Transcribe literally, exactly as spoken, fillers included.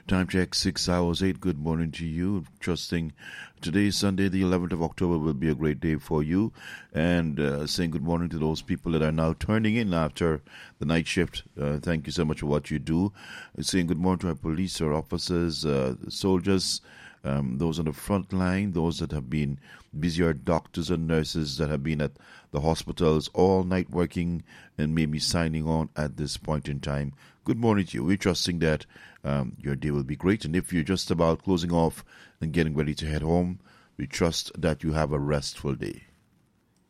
Time check six hours eight. Good morning to you. Trusting today is Sunday, the eleventh of October, will be a great day for you. And uh, saying good morning to those people that are now turning in after the night shift. Uh, thank you so much for what you do. Saying good morning to our police, our officers, uh, soldiers, um, those on the front line, those that have been busy, our doctors and nurses that have been at the hospitals all night working and maybe signing on at this point in time. Good morning to you. We're trusting that um, your day will be great. And if you're just about closing off and getting ready to head home, we trust that you have a restful day.